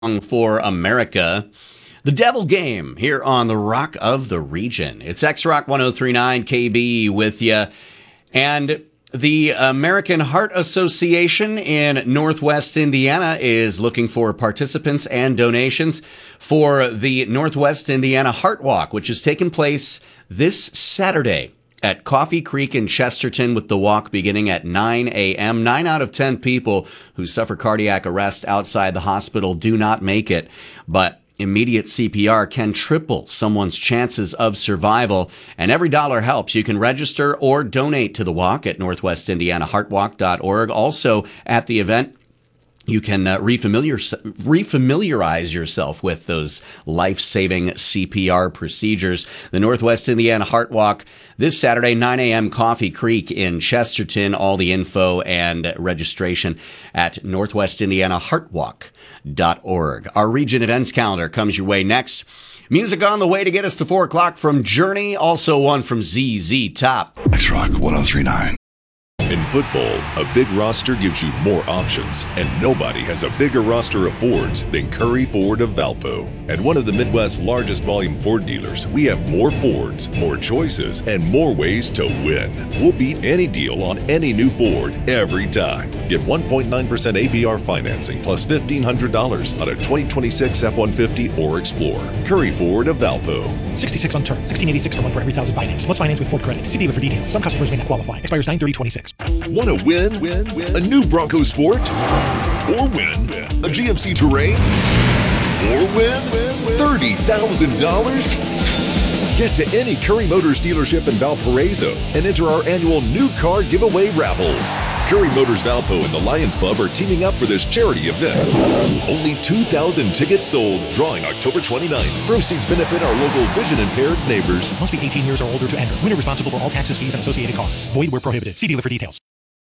for America. The Devil Game here on the Rock of the Region. It's X-Rock 1039 KB with you. And the American Heart Association in Northwest Indiana is looking for participants and donations for the Northwest Indiana Heart Walk, which is taking place this Saturday at Coffee Creek in Chesterton, with the walk beginning at 9 a.m. 9 out of 10 people who suffer cardiac arrest outside the hospital do not make it, but immediate CPR can triple someone's chances of survival, and every dollar helps. You can register or donate to the walk at northwestindianaheartwalk.org. Also at the event, you can refamiliarize yourself with those life-saving CPR procedures. The Northwest Indiana Heart Walk this Saturday, 9 a.m., Coffee Creek in Chesterton. All the info and registration at northwestindianaheartwalk.org. Our region events calendar comes your way next. Music on the way to get us to 4 o'clock from Journey. Also one from ZZ Top. X-Rock 1039. In football, a big roster gives you more options, and nobody has a bigger roster of Fords than Curry Ford of Valpo. At one of the Midwest's largest volume Ford dealers, we have more Fords, more choices, and more ways to win. We'll beat any deal on any new Ford every time. Get 1.9% APR financing plus $1,500 on a 2026 F-150 or Explorer. Curry Ford of Valpo. 66 on term, 1686 per month for every $1,000 finance. Must finance with Ford credit. See dealer for details. Some customers may not qualify. Expires 9/30/26. Want to win? A new Bronco Sport? Or win a GMC Terrain? Or win $30,000? Get to any Curry Motors dealership in Valparaiso and enter our annual new car giveaway raffle. Curry Motors Valpo and the Lions Club are teaming up for this charity event. Only 2,000 tickets sold, drawing October 29th. Proceeds benefit our local vision-impaired neighbors. Must be 18 years or older to enter. Winner responsible for all taxes, fees, and associated costs. Void where prohibited. See dealer for details.